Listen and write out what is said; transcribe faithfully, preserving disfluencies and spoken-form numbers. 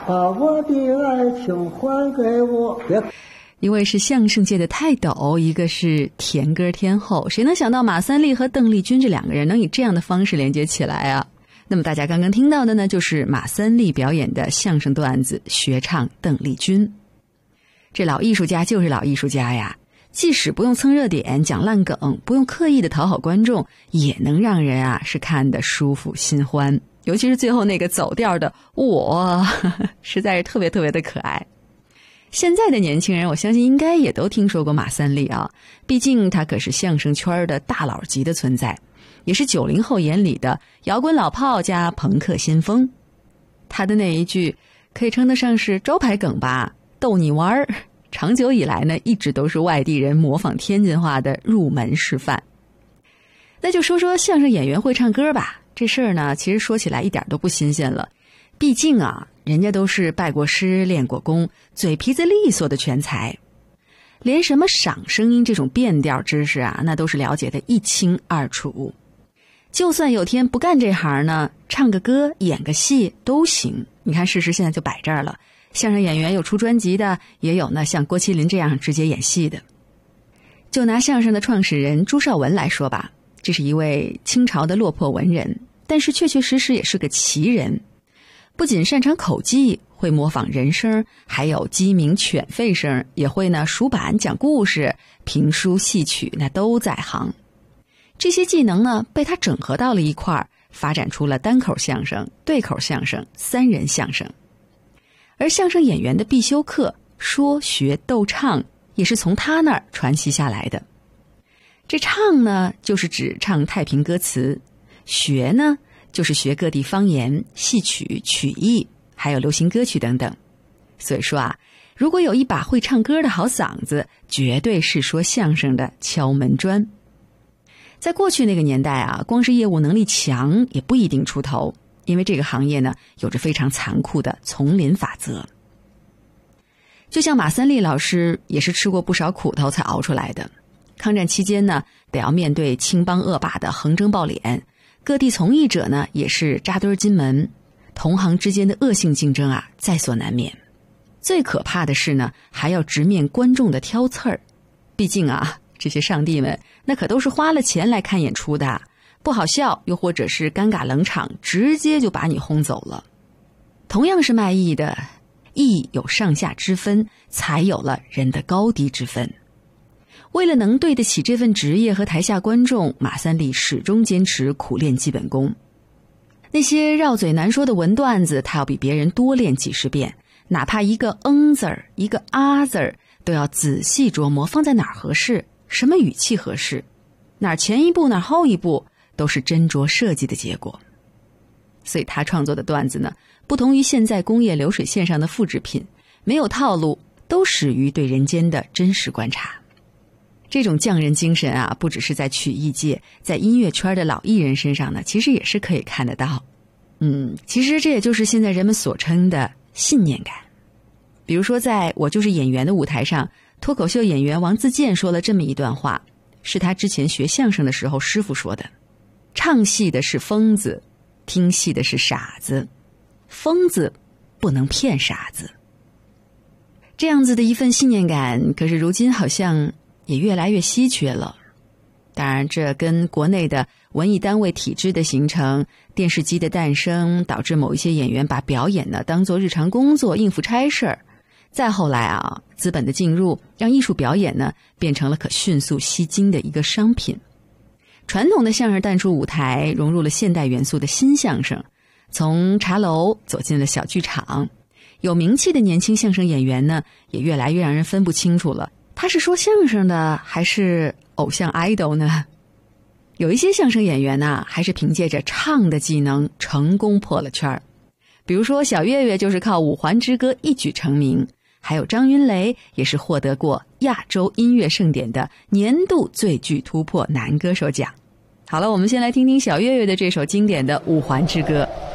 把我的爱情还给我。 一位是相声界的泰斗，一个是甜歌天后，谁能想到马三立和邓丽君这两个人能以这样的方式连接起来啊？那么大家刚刚听到的呢，就是马三立表演的相声段子学唱邓丽君。这老艺术家就是老艺术家呀，即使不用蹭热点讲烂梗，不用刻意的讨好观众，也能让人啊是看得舒服心欢。尤其是最后那个走调的我呵呵实在是特别特别的可爱。现在的年轻人我相信应该也都听说过马三立啊，毕竟他可是相声圈的大佬级的存在，也是九零后眼里的摇滚老炮加朋克先锋。他的那一句可以称得上是招牌梗吧，逗你玩儿，长久以来呢一直都是外地人模仿天津话的入门示范。那就说说相声演员会唱歌吧，这事儿呢其实说起来一点都不新鲜了，毕竟啊人家都是拜过师练过功，嘴皮子利索的全才，连什么赏声音这种变调知识啊那都是了解的一清二楚。就算有天不干这行呢，唱个歌演个戏都行。你看事实现在就摆这儿了，相声演员有出专辑的，也有呢像郭麒麟这样直接演戏的。就拿相声的创始人朱绍文来说吧，这是一位清朝的落魄文人，但是确确实实也是个奇人。不仅擅长口技，会模仿人声，还有鸡鸣犬吠声，也会呢数板讲故事，评书戏曲那都在行。这些技能呢被他整合到了一块儿，发展出了单口相声、对口相声、三人相声。而相声演员的必修课说学逗唱也是从他那儿传习下来的。这唱呢就是指唱太平歌词，学呢就是学各地方言、戏曲、曲艺，还有流行歌曲等等。所以说啊，如果有一把会唱歌的好嗓子，绝对是说相声的敲门砖。在过去那个年代啊，光是业务能力强也不一定出头，因为这个行业呢有着非常残酷的丛林法则。就像马三立老师也是吃过不少苦头才熬出来的。抗战期间呢，得要面对青帮恶霸的横征暴敛，各地从艺者呢也是扎堆进门，同行之间的恶性竞争啊在所难免。最可怕的是呢，还要直面观众的挑刺儿。毕竟啊，这些上帝们那可都是花了钱来看演出的，不好笑又或者是尴尬冷场，直接就把你轰走了。同样是卖艺的，艺有上下之分，才有了人的高低之分。为了能对得起这份职业和台下观众，马三立始终坚持苦练基本功。那些绕嘴难说的文段子，他要比别人多练几十遍，哪怕一个嗯字儿一个啊字儿都要仔细琢磨放在哪儿合适，什么语气合适，哪儿前一步哪儿后一步，都是斟酌设计的结果。所以他创作的段子呢，不同于现在工业流水线上的复制品，没有套路，都始于对人间的真实观察。这种匠人精神啊，不只是在曲艺界，在音乐圈的老艺人身上呢，其实也是可以看得到。嗯，其实这也就是现在人们所称的信念感。比如说在我就是演员的舞台上，脱口秀演员王自健说了这么一段话，是他之前学相声的时候师傅说的：唱戏的是疯子，听戏的是傻子，疯子不能骗傻子。这样子的一份信念感，可是如今好像也越来越稀缺了。当然这跟国内的文艺单位体制的形成，电视机的诞生，导致某一些演员把表演呢当作日常工作，应付差事儿。再后来啊，资本的进入让艺术表演呢变成了可迅速吸金的一个商品。传统的相声淡出舞台，融入了现代元素的新相声，从茶楼走进了小剧场。有名气的年轻相声演员呢，也越来越让人分不清楚了，他是说相声的还是偶像 idol 呢？有一些相声演员呢，还是凭借着唱的技能成功破了圈。比如说小岳岳就是靠五环之歌一举成名，还有张云雷也是获得过亚洲音乐盛典的年度最具突破男歌手奖。好了，我们先来听听小岳岳的这首经典的五环之歌。